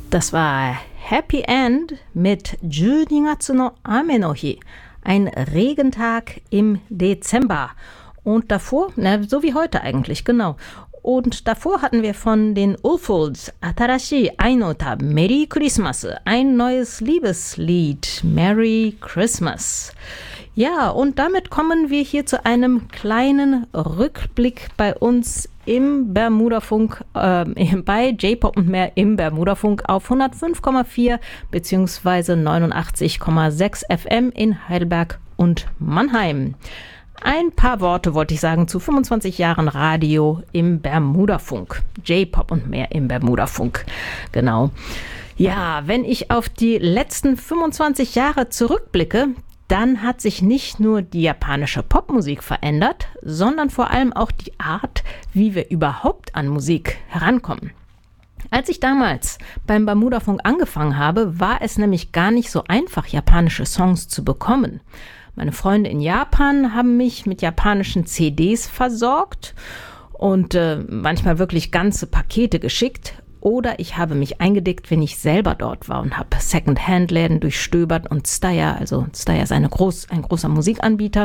Das war Happy End mit 12月の雨の日, ein Regentag im Dezember. Und davor, so wie heute eigentlich, genau. Und davor hatten wir von den Ulfolds Atarashii Ai no Uta, Merry Christmas, ein neues Liebeslied, Merry Christmas. Ja, und damit kommen wir hier zu einem kleinen Rückblick bei uns im Bermudafunk, bei J-Pop und mehr im Bermudafunk auf 105,4 bzw. 89,6 FM in Heidelberg und Mannheim. Ein paar Worte wollte ich sagen zu 25 Jahren Radio im Bermudafunk. J-Pop und mehr im Bermudafunk. Genau. Ja, wenn ich auf die letzten 25 Jahre zurückblicke, dann hat sich nicht nur die japanische Popmusik verändert, sondern vor allem auch die Art, wie wir überhaupt an Musik herankommen. Als ich damals beim Bermudafunk angefangen habe, war es nämlich gar nicht so einfach, japanische Songs zu bekommen. Meine Freunde in Japan haben mich mit japanischen CDs versorgt und manchmal wirklich ganze Pakete geschickt. Oder ich habe mich eingedeckt, wenn ich selber dort war und habe Second-Hand-Läden durchstöbert und Tsutaya, also Tsutaya ist ein großer Musikanbieter.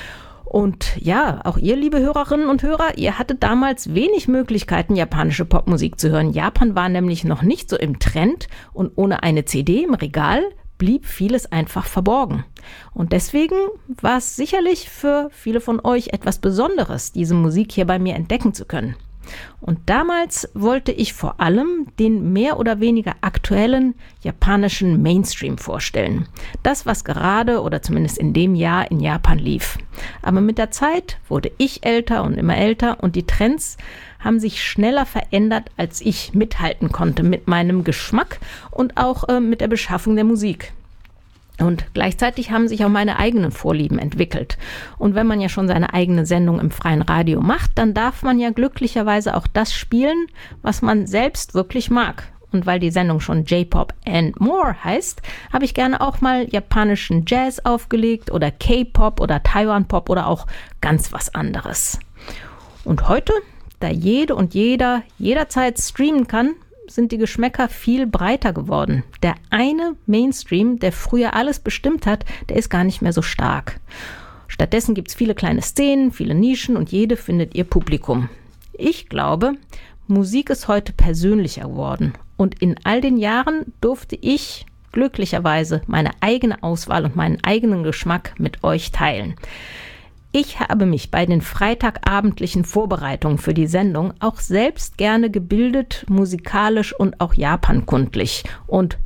Und ja, auch ihr, liebe Hörerinnen und Hörer, ihr hattet damals wenig Möglichkeiten, japanische Popmusik zu hören. Japan war nämlich noch nicht so im Trend und ohne eine CD im Regal blieb vieles einfach verborgen. Und deswegen war es sicherlich für viele von euch etwas Besonderes, diese Musik hier bei mir entdecken zu können. Und damals wollte ich vor allem den mehr oder weniger aktuellen japanischen Mainstream vorstellen. Das, was gerade oder zumindest in dem Jahr in Japan lief. Aber mit der Zeit wurde ich älter und immer älter und die Trends haben sich schneller verändert, als ich mithalten konnte mit meinem Geschmack und auch mit der Beschaffung der Musik. Und gleichzeitig haben sich auch meine eigenen Vorlieben entwickelt. Und wenn man ja schon seine eigene Sendung im freien Radio macht, dann darf man ja glücklicherweise auch das spielen, was man selbst wirklich mag. Und weil die Sendung schon J-Pop and More heißt, habe ich gerne auch mal japanischen Jazz aufgelegt oder K-Pop oder Taiwan-Pop oder auch ganz was anderes. Und heute, da jede und jeder jederzeit streamen kann, sind die Geschmäcker viel breiter geworden. Der eine Mainstream, der früher alles bestimmt hat, der ist gar nicht mehr so stark. Stattdessen gibt es viele kleine Szenen, viele Nischen und jede findet ihr Publikum. Ich glaube, Musik ist heute persönlicher geworden und in all den Jahren durfte ich glücklicherweise meine eigene Auswahl und meinen eigenen Geschmack mit euch teilen. Ich habe mich bei den freitagabendlichen Vorbereitungen für die Sendung auch selbst gerne gebildet, musikalisch und auch japankundlich und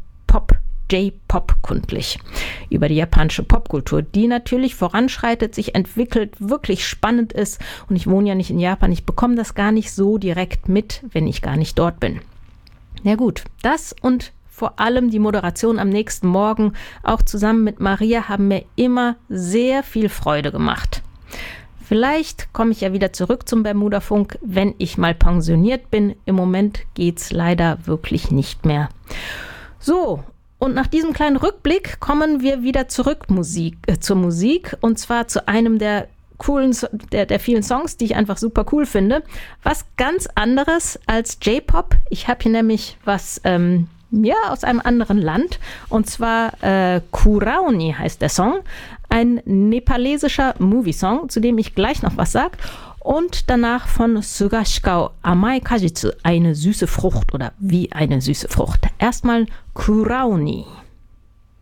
J-Pop-kundlich über die japanische Popkultur, die natürlich voranschreitet, sich entwickelt, wirklich spannend ist. Und ich wohne ja nicht in Japan, ich bekomme das gar nicht so direkt mit, wenn ich gar nicht dort bin. Ja gut, das und vor allem die Moderation am nächsten Morgen, auch zusammen mit Maria, haben mir immer sehr viel Freude gemacht. Vielleicht komme ich ja wieder zurück zum Bermudafunk, wenn ich mal pensioniert bin. Im Moment geht's leider wirklich nicht mehr. So, und nach diesem kleinen Rückblick kommen wir wieder zurück zur Musik und zwar zu einem der vielen Songs, die ich einfach super cool finde. Was ganz anderes als J-Pop. Ich habe hier nämlich was aus einem anderen Land und zwar Kuraoni heißt der Song. Ein nepalesischer Movie-Song, zu dem ich gleich noch was sage. Und danach von Sugashikao Amai Kajitsu, eine süße Frucht oder wie eine süße Frucht. Erstmal Kuraoni.